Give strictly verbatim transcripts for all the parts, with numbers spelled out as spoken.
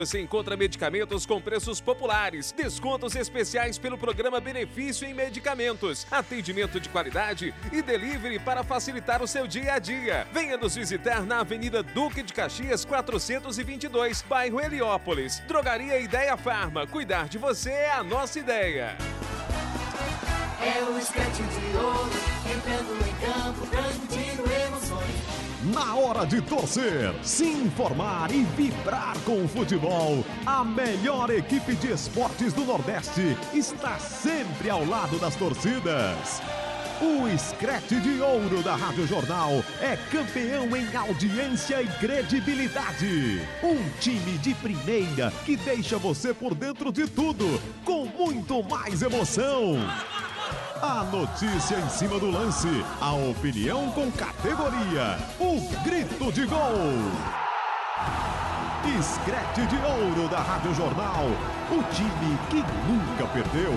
Você encontra medicamentos com preços populares, descontos especiais pelo programa Benefício em Medicamentos, atendimento de qualidade e delivery para facilitar o seu dia a dia. Venha nos visitar na Avenida Duque de Caxias quatrocentos e vinte e dois, bairro Heliópolis. Drogaria Ideia Farma, cuidar de você é a nossa ideia. É o Scratch de ouro, entrando em campo, transmitindo emoções. Na hora de torcer, se informar e vibrar com o futebol, a melhor equipe de esportes do Nordeste está sempre ao lado das torcidas. O Scratch de Ouro da Rádio Jornal é campeão em audiência e credibilidade. Um time de primeira que deixa você por dentro de tudo, com muito mais emoção. A notícia em cima do lance, a opinião com categoria, o grito de gol. Scratch de Ouro da Rádio Jornal, o time que nunca perdeu.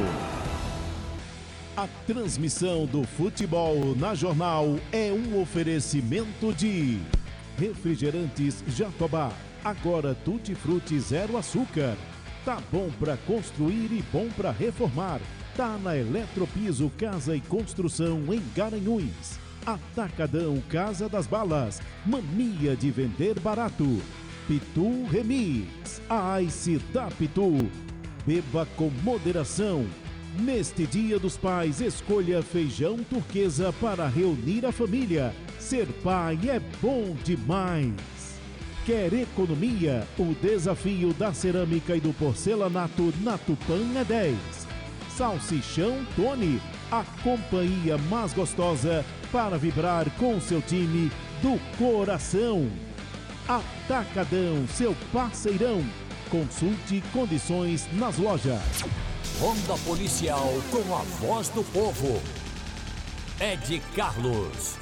A transmissão do futebol na Jornal é um oferecimento de Refrigerantes Jatobá, agora tutti-frutti zero açúcar. Tá bom pra construir e bom pra reformar. Tá na Eletropiso Casa e Construção em Garanhuns. Atacadão Casa das Balas, mania de vender barato. Pitu Remix, a Ice da Pitu. Beba com moderação. Neste Dia dos Pais, escolha feijão turquesa para reunir a família. Ser pai é bom demais. Quer economia? O desafio da cerâmica e do porcelanato na Tupã é dez. Salsichão Tony, a companhia mais gostosa para vibrar com seu time do coração. Atacadão, seu parceirão. Consulte condições nas lojas. Ronda Policial com a voz do povo. Ed Carlos.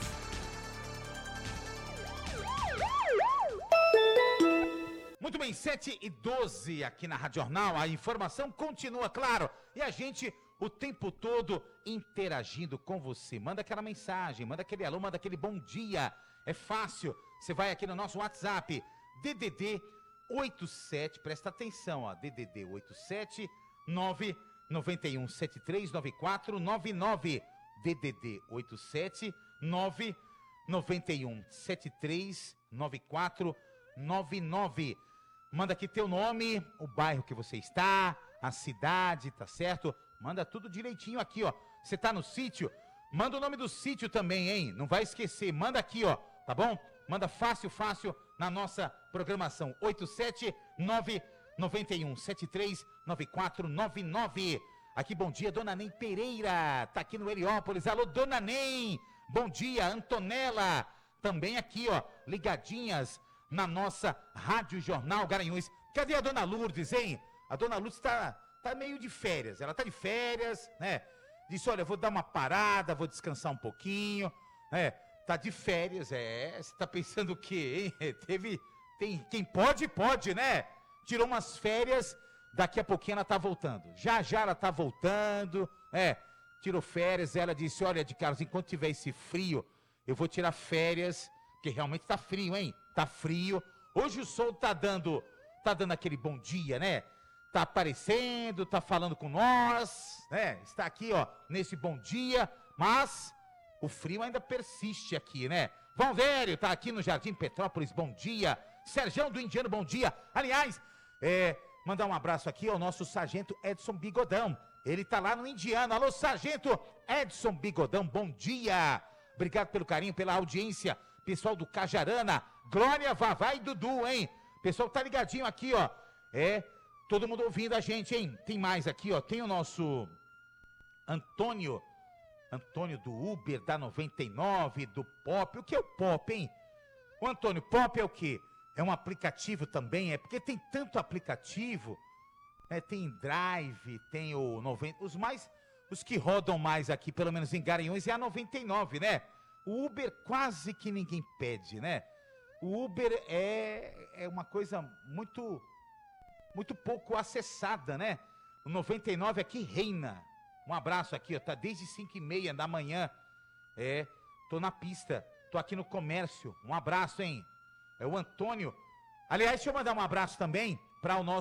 Muito bem, sete e doze aqui na Rádio Jornal, a informação continua, claro, e a gente o tempo todo interagindo com você. Manda aquela mensagem, manda aquele alô, manda aquele bom dia. É fácil, você vai aqui no nosso WhatsApp, D D D oitenta e sete, presta atenção, ó, D D D oitenta e sete, nove nove um sete três nove quatro nove nove, D D D oitenta e sete, nove nove um sete três nove quatro nove nove. Manda aqui teu nome, o bairro que você está, a cidade, tá certo? Manda tudo direitinho aqui, ó. Você tá no sítio? Manda o nome do sítio também, hein? Não vai esquecer, manda aqui, ó, tá bom? Manda fácil, fácil na nossa programação. oito sete nove nove um sete três nove quatro nove nove. Aqui, bom dia, Dona Nem Pereira, tá aqui no Heliópolis. Alô, Dona Nem, bom dia, Antonella, também aqui, ó, ligadinhas na nossa Rádio Jornal Garanhuns. Cadê a Dona Lourdes, hein? A Dona Lourdes tá, tá meio de férias, ela tá de férias, né? Disse, olha, eu vou dar uma parada, vou descansar um pouquinho, né? Tá de férias, é, você tá pensando o quê, hein? Teve, tem, quem pode, pode, né? Tirou umas férias, daqui a pouquinho ela tá voltando. Já, já ela tá voltando, é, tirou férias, ela disse, olha, de Carlos, enquanto tiver esse frio, eu vou tirar férias, porque realmente tá frio, hein? Tá frio. Hoje o sol tá dando, tá dando aquele bom dia, né? Tá aparecendo, tá falando com nós, né? Está aqui, ó, nesse bom dia, mas o frio ainda persiste aqui, né? Vão Velho tá aqui no Jardim Petrópolis, bom dia. Serjão do Indiano, bom dia. Aliás, é, mandar um abraço aqui ao nosso Sargento Edson Bigodão. Ele tá lá no Indiano. Alô, Sargento Edson Bigodão, bom dia. Obrigado pelo carinho, pela audiência. Pessoal do Cajarana, Glória, Vavá e Dudu, hein? Pessoal tá ligadinho aqui, ó. É, todo mundo ouvindo a gente, hein? Tem mais aqui, ó. Tem o nosso Antônio, Antônio do Uber, da noventa e nove, do Pop. O que é o Pop, hein? O Antônio, Pop é o quê? É um aplicativo também, é porque tem tanto aplicativo, né? Tem Drive, tem o noventa, os mais, os que rodam mais aqui, pelo menos em Garanhuns, é a noventa e nove, né? O Uber quase que ninguém pede, né? O Uber é, é uma coisa muito, muito pouco acessada, né? O noventa e nove aqui reina. Um abraço aqui, ó, tá desde cinco e meia da manhã. É, tô na pista, tô aqui no comércio. Um abraço, hein? É o Antônio. Aliás, deixa eu mandar um abraço também para o nosso